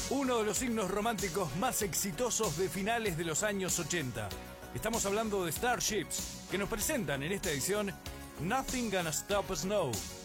Uno de los signos románticos más exitosos de finales de los años 80. Estamos hablando de Starships, que nos presentan en esta edición Nothing Gonna Stop Us Now.